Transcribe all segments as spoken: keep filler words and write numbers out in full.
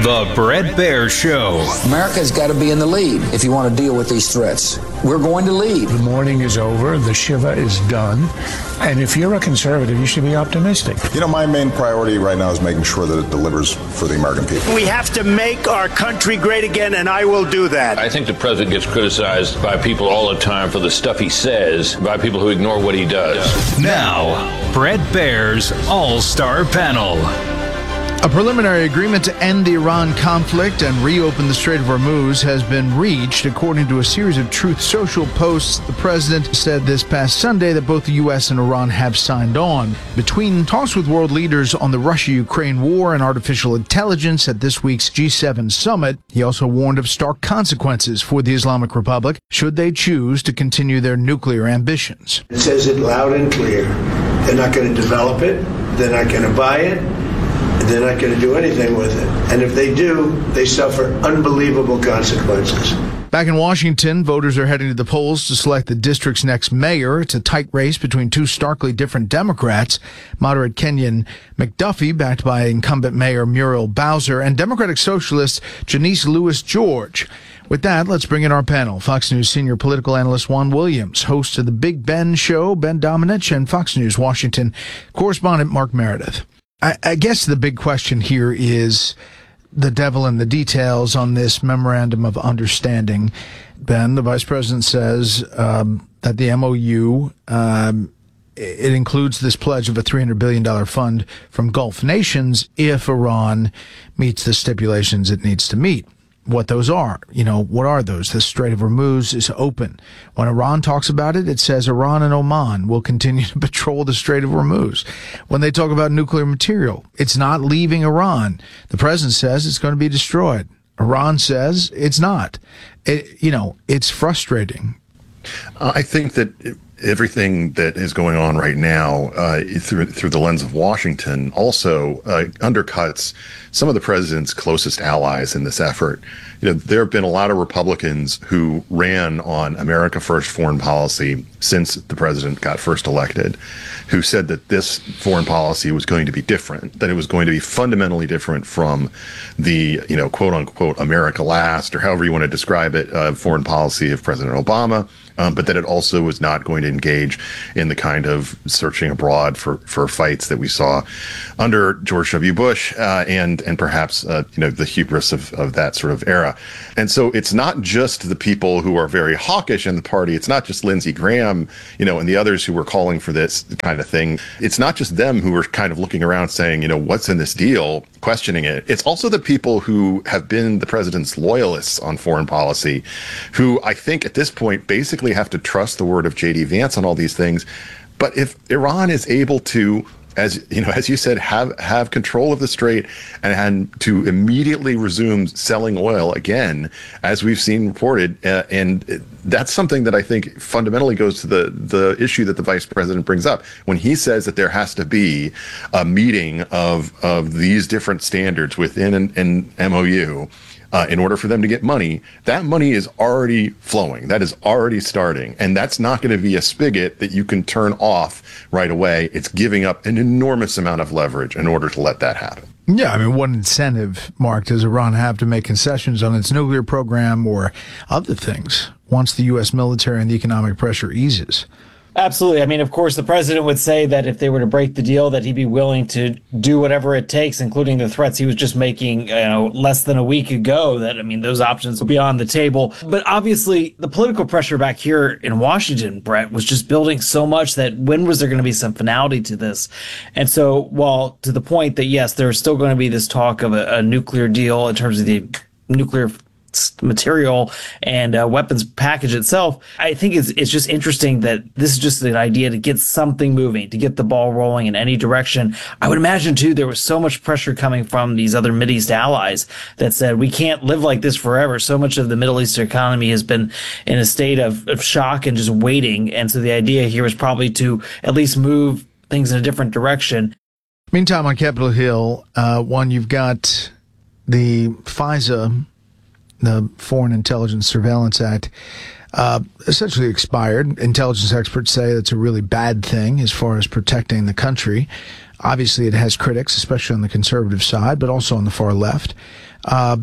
The Bret Baier Show. America's got to be in the lead if you want to deal with these threats. We're going to lead. The mourning is over. The Shiva is done. And if you're a conservative, you should be optimistic. You know, my main priority right now is making sure that it delivers for the American people. We have to make our country great again, and I will do that. I think the president gets criticized by people all the time for the stuff he says, by people who ignore what he does. Now, Bret Baier's All-Star Panel. A preliminary agreement to end the Iran conflict and reopen the Strait of Hormuz has been reached. According to a series of Truth Social posts, the president said this past Sunday that both the U S and Iran have signed on. Between talks with world leaders on the Russia-Ukraine war and artificial intelligence at this week's G seven summit, he also warned of stark consequences for the Islamic Republic should they choose to continue their nuclear ambitions. It says it loud and clear. They're not going to develop it. They're not going to buy it. They're not going to do anything with it. And if they do, they suffer unbelievable consequences. Back in Washington, voters are heading to the polls to select the district's next mayor. It's a tight race between two starkly different Democrats, moderate Kenyon McDuffie, backed by incumbent Mayor Muriel Bowser, and Democratic Socialist Janice Lewis George. With that, let's bring in our panel. Fox News senior political analyst Juan Williams, host of the Big Ben Show, Ben Domenech, and Fox News Washington correspondent Mark Meredith. I, I guess the big question here is the devil in the details on this memorandum of understanding. Ben, the vice president says um, that the M O U, um, it includes this pledge of a three hundred billion dollars fund from Gulf nations if Iran meets the stipulations it needs to meet. What those are, you know, what are those? The Strait of Hormuz is open. When Iran talks about it, it says Iran and Oman will continue to patrol the Strait of Hormuz. When they talk about nuclear material, it's not leaving Iran. The president says it's going to be destroyed. Iran says it's not. It, you know, it's frustrating. Uh, I think that everything that is going on right now uh, through through the lens of Washington also uh, undercuts some of the president's closest allies in this effort. You know, there have been a lot of Republicans who ran on America First foreign policy since the president got first elected, who said that this foreign policy was going to be different, that it was going to be fundamentally different from the, you know, quote unquote, America last, or however you want to describe it, uh, foreign policy of President Obama. Um, but that it also was not going to engage in the kind of searching abroad for, for fights that we saw under George W. Bush uh, and and perhaps uh, you know the hubris of, of that sort of era. And so it's not just the people who are very hawkish in the party. It's not just Lindsey Graham, you know, and the others who were calling for this kind of thing. It's not just them who are kind of looking around saying, you know, what's in this deal, questioning it. It's also the people who have been the president's loyalists on foreign policy, who I think at this point basically have to trust the word of J D Vance on all these things. But if Iran is able to, as you know, as you said, have have control of the strait and, and to immediately resume selling oil again, as we've seen reported, uh, and that's something that I think fundamentally goes to the the issue that the vice president brings up when he says that there has to be a meeting of of these different standards within an, an M O U. Uh, in order for them to get money, that money is already flowing. That is already starting. And that's not going to be a spigot that you can turn off right away. It's giving up an enormous amount of leverage in order to let that happen. Yeah, I mean, what incentive, Mark, does Iran have to make concessions on its nuclear program or other things once the U S military and the economic pressure eases? Absolutely. I mean, of course, the president would say that if they were to break the deal, that he'd be willing to do whatever it takes, including the threats he was just making, you know, less than a week ago. That, I mean, those options will be on the table. But obviously, the political pressure back here in Washington, Brett, was just building so much that when was there going to be some finality to this? And so, while to the point that, yes, there's still going to be this talk of a, a nuclear deal in terms of the nuclear material and uh, weapons package itself, I think it's it's just interesting that this is just an idea to get something moving, to get the ball rolling in any direction. I would imagine, too, there was so much pressure coming from these other Mideast allies that said, we can't live like this forever. So much of the Middle Eastern economy has been in a state of, of shock and just waiting. And so the idea here is probably to at least move things in a different direction. Meantime, on Capitol Hill, uh, one, you've got the FISA, the Foreign Intelligence Surveillance Act, uh, essentially expired. Intelligence experts say that's a really bad thing as far as protecting the country. Obviously, it has critics, especially on the conservative side, but also on the far left. Uh,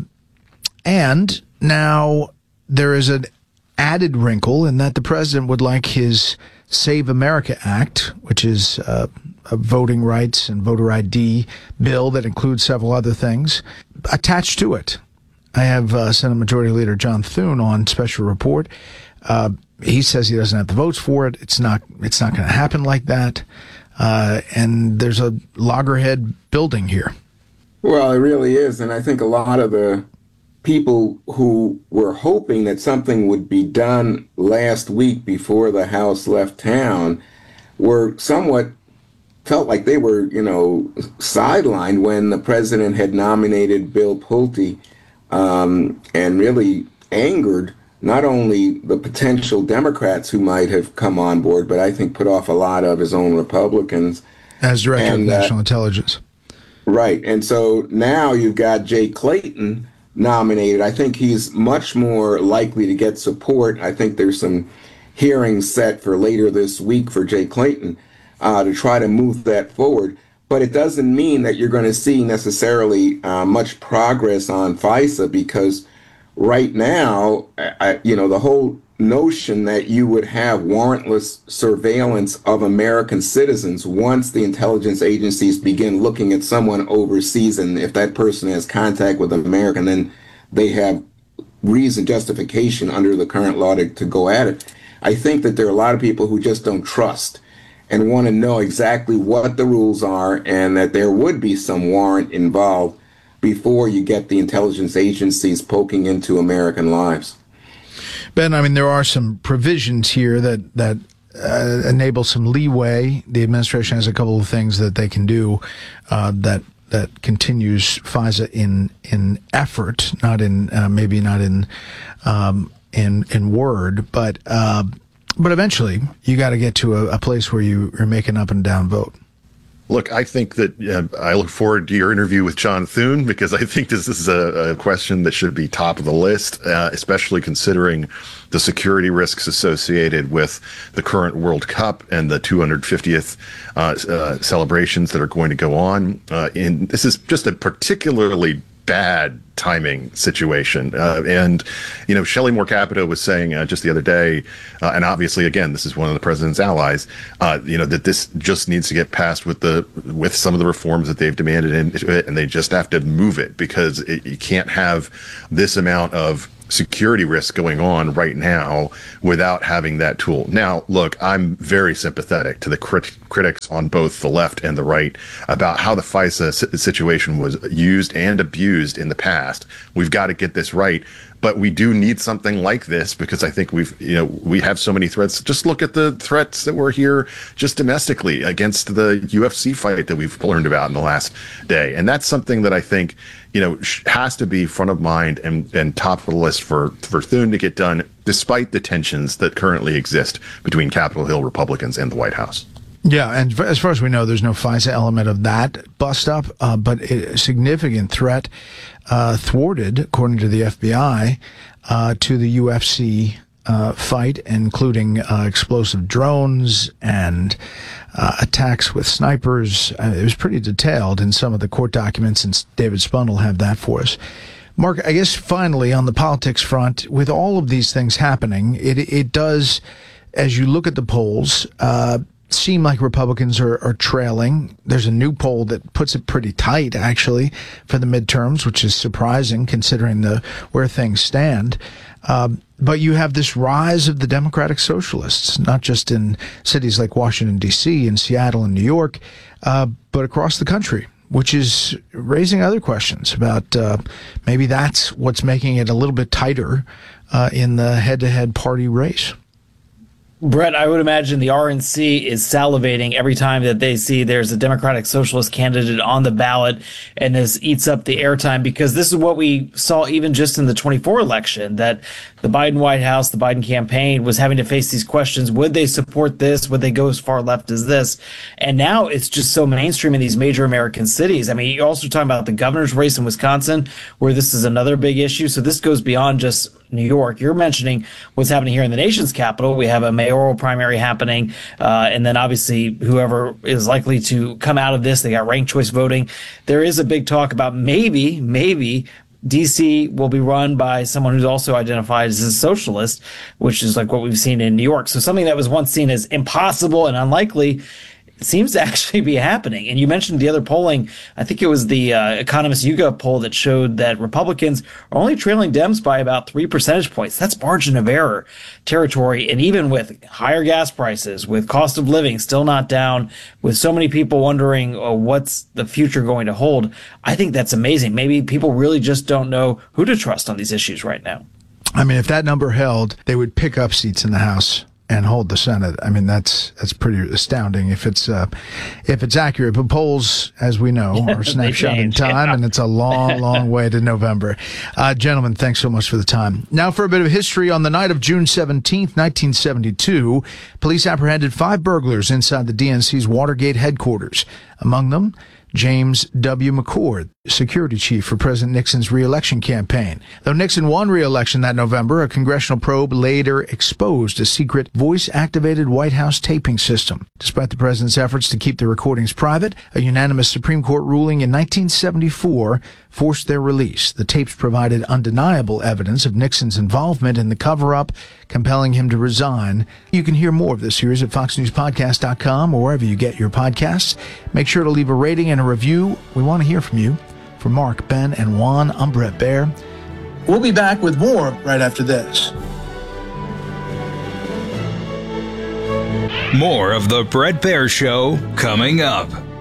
and now there is an added wrinkle in that the president would like his Save America Act, which is uh, a voting rights and voter I D bill that includes several other things, attached to it. I have uh, Senate Majority Leader John Thune on special report. Uh, he says he doesn't have the votes for it. It's not. It's not going to happen like that. Uh, and there's a loggerhead building here. Well, it really is, and I think a lot of the people who were hoping that something would be done last week before the House left town were somewhat felt like they were, you know, sidelined when the president had nominated Bill Pulte, um, and really angered not only the potential Democrats who might have come on board, but I think put off a lot of his own Republicans. As Director and, of National uh, Intelligence. Right. And so now you've got Jay Clayton nominated. I think he's much more likely to get support. I think there's some hearings set for later this week for Jay Clayton uh, to try to move that forward. But it doesn't mean that you're going to see necessarily uh, much progress on FISA, because right now, I, you know, the whole notion that you would have warrantless surveillance of American citizens once the intelligence agencies begin looking at someone overseas, and if that person has contact with an American, then they have reason, justification under the current law to, to go at it. I think that there are a lot of people who just don't trust and want to know exactly what the rules are, and that there would be some warrant involved before you get the intelligence agencies poking into American lives. Ben, I mean, there are some provisions here that, that uh, enable some leeway. The administration has a couple of things that they can do uh, that that continues FISA in in effort, not in uh, maybe not in um, in in word, but uh, but eventually you got to get to a, a place where you are making up and down vote. Look, I think that uh, I look forward to your interview with John Thune, because I think this, this is a, a question that should be top of the list, uh, especially considering the security risks associated with the current World Cup and the two hundred fiftieth uh, uh, celebrations that are going to go on. Uh, and this is just a particularly bad timing situation. Uh, and, you know, Shelley Moore Capito was saying uh, just the other day, uh, and obviously, again, this is one of the president's allies, uh, you know, that this just needs to get passed with the with some of the reforms that they've demanded in it, and they just have to move it, because it, you can't have this amount of security risk going on right now without having that tool. Now, look, I'm very sympathetic to the crit- critics on both the left and the right about how the FISA situation was used and abused in the past. We've got to get this right. But we do need something like this, because I think we've, you know, we have so many threats. Just look at the threats that were here just domestically against the U F C fight that we've learned about in the last day. And that's something that I think, you know, has to be front of mind and, and top of the list for, for Thune to get done, despite the tensions that currently exist between Capitol Hill Republicans and the White House. Yeah, and as far as we know, there's no FISA element of that bust up, uh, but a significant threat uh, thwarted, according to the F B I, uh, to the U F C uh, fight, including uh, explosive drones and uh, attacks with snipers. Uh, it was pretty detailed in some of the court documents, and David Spun will have that for us. Mark, I guess finally on the politics front, with all of these things happening, it it does, as you look at the polls, uh, seem like Republicans are, are trailing. There's a new poll that puts it pretty tight, actually, for the midterms, which is surprising considering the where things stand. Um, but you have this rise of the Democratic Socialists, not just in cities like Washington, D C, and Seattle and New York, uh, but across the country, which is raising other questions about uh, maybe that's what's making it a little bit tighter uh, in the head-to-head party race. Brett, I would imagine the R N C is salivating every time that they see there's a Democratic Socialist candidate on the ballot, and this eats up the airtime, because this is what we saw even just in the twenty-four election, that the Biden White House, the Biden campaign was having to face these questions. Would they support this? Would they go as far left as this? And now it's just so mainstream in these major American cities. I mean, you're also talking about the governor's race in Wisconsin, where this is another big issue. So this goes beyond just New York. You're mentioning what's happening here in the nation's capital. We have a mayoral primary happening, uh, and then obviously whoever is likely to come out of this, they got ranked choice voting. There is a big talk about maybe, maybe D C will be run by someone who's also identified as a socialist, which is like what we've seen in New York. So something that was once seen as impossible and unlikely seems to actually be happening. And you mentioned the other polling. I think it was the uh, Economist YouGov poll that showed that Republicans are only trailing Dems by about three percentage points. That's margin of error territory. And even with higher gas prices, with cost of living still not down, with so many people wondering oh, what's the future going to hold, I think that's amazing. Maybe people really just don't know who to trust on these issues right now. I mean, if that number held, they would pick up seats in the House and hold the Senate. I mean, that's that's pretty astounding if it's uh, if it's accurate. But polls, as we know, are a snapshot in time, yeah. And it's a long, long way to November. Uh, gentlemen, thanks so much for the time. Now for a bit of history. On the night of June seventeenth, nineteen seventy-two, police apprehended five burglars inside the D N C's Watergate headquarters. Among them, James W. McCord, security chief for President Nixon's re-election campaign. Though Nixon won re-election that November, a congressional probe later exposed a secret voice-activated White House taping system. Despite the president's efforts to keep the recordings private, a unanimous Supreme Court ruling in nineteen seventy-four forced their release. The tapes provided undeniable evidence of Nixon's involvement in the cover-up, compelling him to resign. You can hear more of this series at fox news podcast dot com or wherever you get your podcasts. Make sure to leave a rating and a review. We want to hear from you. For Mark, Ben, and Juan, I'm Bret Baier. We'll be back with more right after this. More of the Bret Baier Show coming up.